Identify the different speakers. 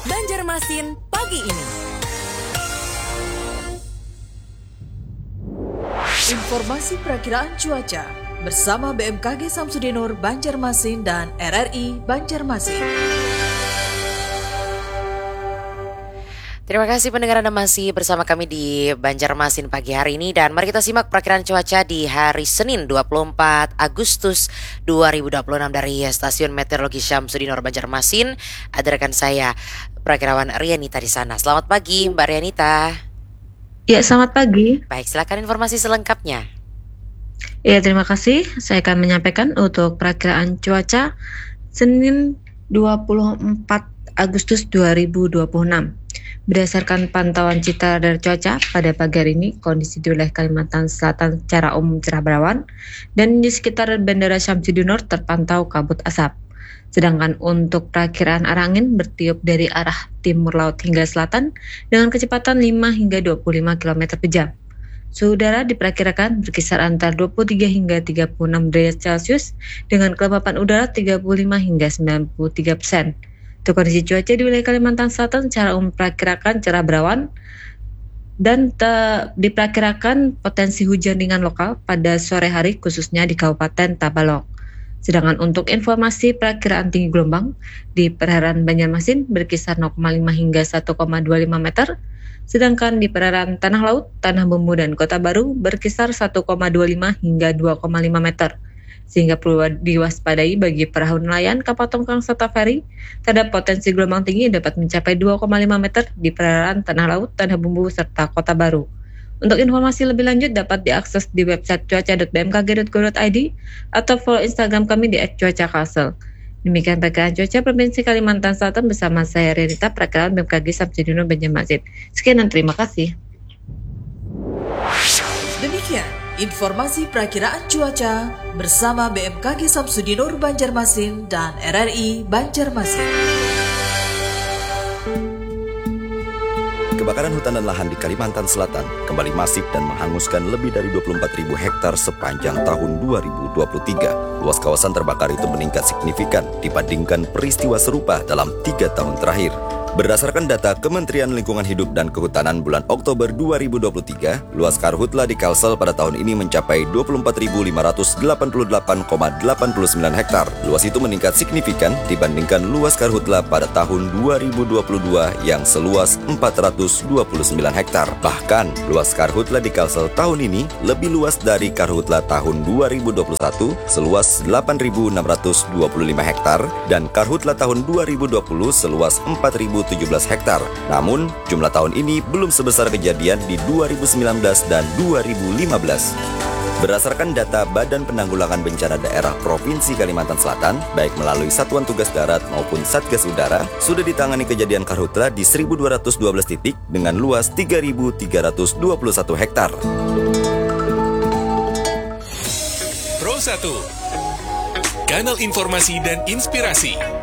Speaker 1: Banjarmasin pagi ini. Informasi perakiraan cuaca bersama BMKG Samsudinur Banjarmasin dan RRI Banjarmasin.
Speaker 2: Terima kasih pendengar Anda masih bersama kami di Banjarmasin pagi hari ini. Dan mari kita simak perakiraan cuaca di hari Senin 24 Agustus 2026 dari Stasiun Meteorologi Samsudinur Banjarmasin. Ada rekan saya, Prakirawan Rianita di sana. Selamat pagi Mbak Rianita.
Speaker 3: Ya, selamat pagi.
Speaker 2: Baik, silakan informasi selengkapnya.
Speaker 3: Ya, terima kasih. Saya akan menyampaikan untuk perakiraan cuaca Senin 24 Agustus 2026. Berdasarkan pantauan citra radar cuaca pada pagi hari ini, kondisi di wilayah Kalimantan Selatan secara umum cerah berawan dan di sekitar Bandara Syamsuddinur terpantau kabut asap. Sedangkan untuk perakiraan arah angin bertiup dari arah timur laut hingga selatan dengan kecepatan 5 hingga 25 km per jam. Suhu udara diperkirakan berkisar antara 23 hingga 36 derajat Celcius dengan kelembapan udara 35 hingga 93%. Untuk kondisi cuaca di wilayah Kalimantan Selatan secara umum diperkirakan cerah berawan dan diperkirakan potensi hujan ringan lokal pada sore hari khususnya di Kabupaten Tabalong. Sedangkan untuk informasi perakiraan tinggi gelombang di perairan Banjarmasin berkisar 0,5 hingga 1,25 meter, sedangkan di perairan Tanah Laut, Tanah Bumbu dan Kota Baru berkisar 1,25 hingga 2,5 meter. Sehingga perlu diwaspadai bagi perahu nelayan, kapal tongkang serta feri terhadap potensi gelombang tinggi dapat mencapai 2,5 meter di perairan Tanah Laut, Tanah Bumbu serta Kota Baru. Untuk informasi lebih lanjut dapat diakses di website cuaca.bmkg.go.id atau follow Instagram kami di @cuacakalsel. Demikian perakiraan cuaca Provinsi Kalimantan Selatan bersama saya Rianita, perakiraan BMKG Samsudinur Banjarmasin. Sekian dan terima kasih.
Speaker 1: Demikian informasi perakiraan cuaca bersama BMKG Samsudinur Banjarmasin dan RRI Banjarmasin.
Speaker 4: Kebakaran hutan dan lahan di Kalimantan Selatan kembali masif dan menghanguskan lebih dari 24.000 hektar sepanjang tahun 2023. Luas kawasan terbakar itu meningkat signifikan dibandingkan peristiwa serupa dalam 3 tahun terakhir. Berdasarkan data Kementerian Lingkungan Hidup dan Kehutanan bulan Oktober 2023, luas karhutla di Kalsel pada tahun ini mencapai 24.588,89 hektar. Luas itu meningkat signifikan dibandingkan luas karhutla pada tahun 2022 yang seluas 429 hektar. Bahkan, luas karhutla di Kalsel tahun ini lebih luas dari karhutla tahun 2021 seluas 8.625 hektar dan karhutla tahun 2020 seluas 4.017 hektar. Namun, jumlah tahun ini belum sebesar kejadian di 2019 dan 2015. Berdasarkan data Badan Penanggulangan Bencana Daerah Provinsi Kalimantan Selatan, baik melalui Satuan Tugas Darat maupun Satgas Udara, sudah ditangani kejadian karhutla di 1.212 titik dengan luas 3.321 hektar.
Speaker 5: Pro 1, kanal informasi dan inspirasi.